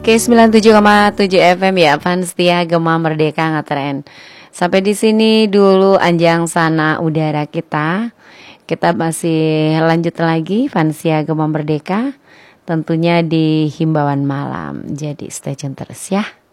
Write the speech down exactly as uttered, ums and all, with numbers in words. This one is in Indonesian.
Oke, sembilan puluh tujuh koma tujuh F M ya, fans setia Gema Merdeka ngetren. Sampai di sini dulu anjang sana udara kita. Kita masih lanjut lagi fans setia Gema Merdeka, tentunya di himbauan malam. Jadi stay tune terus ya.